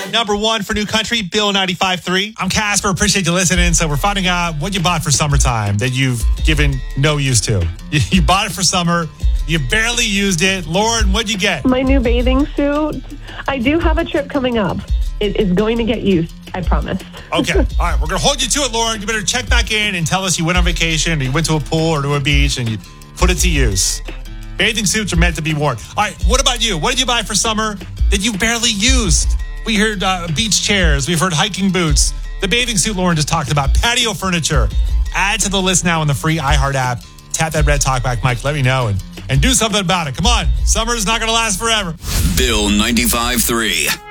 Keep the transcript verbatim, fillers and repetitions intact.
Number one for New Country, Bill ninety-five three. I'm Casper. Appreciate you listening. So we're finding out what you bought for summertime that you've given no use to. You, you bought it for summer. You barely used it. Lauren, what'd you get? My new bathing suit. I do have a trip coming up. It is going to get used, I promise. Okay. All right. We're going to hold you to it, Lauren. You better check back in and tell us you went on vacation or you went to a pool or to a beach and you put it to use. Bathing suits are meant to be worn. All right. What about you? What did you buy for summer that you barely used? We heard uh, beach chairs. We've heard hiking boots. The bathing suit Lauren just talked about. Patio furniture. Add to the list now in the free iHeart app. Tap that red talkback mic. Let me know and, and do something about it. Come on. Summer's not going to last forever. Bill ninety-five three.